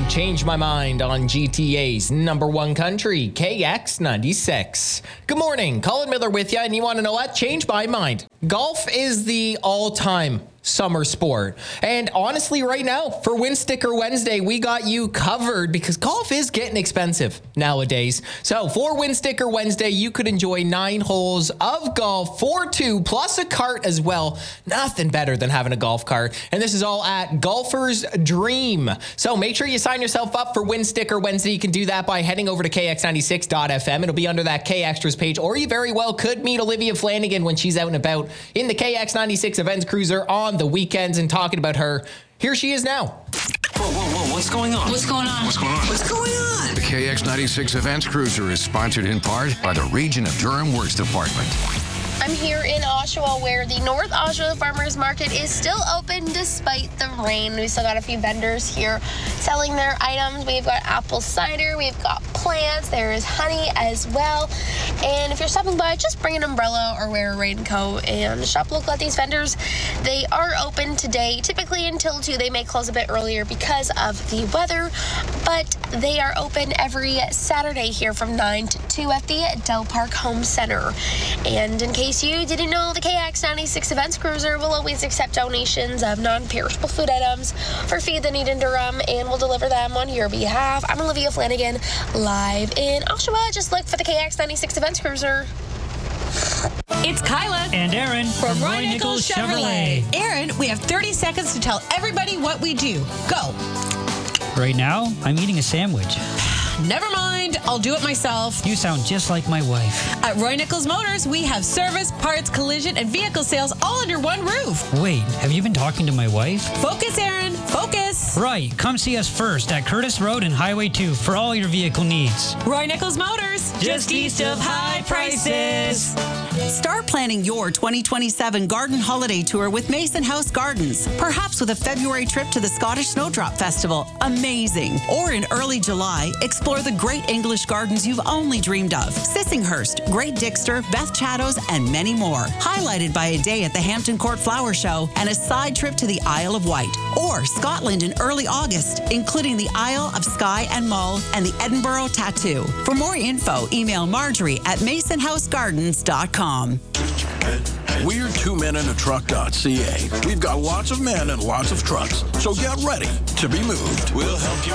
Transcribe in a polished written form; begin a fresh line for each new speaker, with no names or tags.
Change My Mind on GTA's number one country, KX96. Good morning, Colin Miller with you, and you want to know what? Change my mind. Golf is the all-time summer sport. And honestly, right now, for Win Sticker Wednesday, we got you covered because golf is getting expensive nowadays. So for Win Sticker Wednesday, you could enjoy 9 holes of golf for 2 plus a cart as well. Nothing better than having a golf cart. And this is all at Golfer's Dream. So make sure you sign yourself up for Win Sticker Wednesday. You can do that by heading over to KX96.fm. It'll be under that K Extras page, or you very well could meet Olivia Flanagan when she's out and about in the KX96 Events Cruiser on the weekends and talking about her. Here she is now.
Whoa, what's going on?
What's going on?
What's going on?
What's going on?
The KX96 Events Cruiser is sponsored in part by the Region of Durham Works Department.
I'm here in Oshawa where the North Oshawa Farmers Market is still open despite the rain. We still got a few vendors here selling their items. We've got apple cider, we've got plants, there is honey as well. And if you're stopping by, just bring an umbrella or wear a raincoat and shop local at these vendors. They are open today, typically until 2. They may close a bit earlier because of the weather, but they are open every Saturday here from 9 to 2 at the Del Park Home Center. And in case you didn't know, the KX96 Events Cruiser will always accept donations of non-perishable food items for Feed the Need in Durham, and will deliver them on your behalf. I'm Olivia Flanagan, live in Oshawa. Just look for the KX96 Events Cruiser.
It's Kyla
and Aaron
from Roy Nichols Chevrolet.
Aaron, we have 30 seconds to tell everybody what we do. Go.
Right now, I'm eating a sandwich.
Never mind, I'll do it myself.
You sound just like my wife.
At Roy Nichols Motors, we have service, parts, collision, and vehicle sales all under one roof.
Wait, have you been talking to my wife?
Focus, Aaron, focus.
Right, come see us first at Curtis Road and Highway 2 for all your vehicle needs.
Roy Nichols Motors,
Just east of high prices.
Start planning your 2027 garden holiday tour with Mason House Gardens, perhaps with a February trip to the Scottish Snowdrop Festival. Amazing. Or in early July, explore the great English gardens you've only dreamed of. Sissinghurst, Great Dixter, Beth Chattos, and many more. Highlighted by a day at the Hampton Court Flower Show and a side trip to the Isle of Wight. Or Scotland in early August, including the Isle of Skye and Mull and the Edinburgh Tattoo. For more info, email Marjorie at masonhousegardens.com.
We're 2 men in a truck.ca. We've got lots of men and lots of trucks, so get ready to be moved. We'll help you